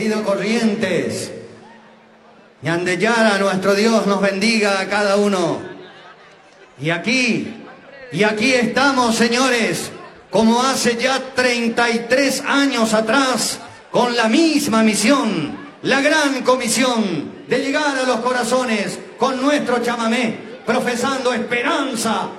querido Corrientes. Y Andeyara, nuestro Dios, nos bendiga a cada uno. Y aquí estamos, señores, como hace ya 33 años atrás, con la misma misión, la gran comisión de llegar a los corazones con nuestro chamamé, profesando esperanza,